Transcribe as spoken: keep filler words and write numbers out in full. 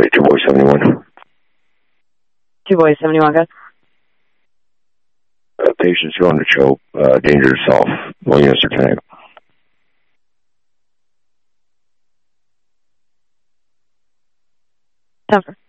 two boy seventy-one. Two boy seventy-one, guys. Uh, patient's going to choke. Uh, danger to self. One unit, sir, ten. Temper.